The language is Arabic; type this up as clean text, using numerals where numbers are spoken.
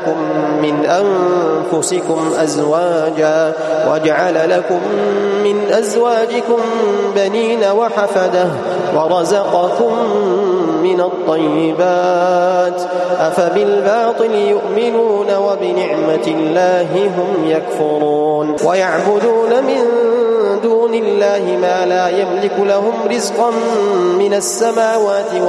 من أنفسكم أزواجا وجعل لكم من أزواجكم بنين وحفدة ورزقكم من الطيبات أفبالباطل يؤمنون وبنعمة الله هم يكفرون ويعبدون من دون الله ما لا يملك لهم رزقا من السماوات